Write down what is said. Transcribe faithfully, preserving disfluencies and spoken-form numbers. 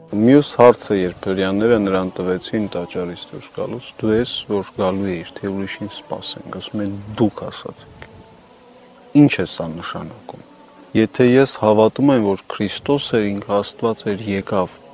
Մյուս հարցը, երբ հрьяաները նրան տվեցին տաճարից դուրս գալուց, դու ես, որ գալու էիր, թե ուրիշին սպասենք, ասում են դուք ասացիք։ Ինչ է սա նշանակում։ Եթե ես հավատում եմ, որ Քրիստոս էր, ինքը Աստված էր, եկավ,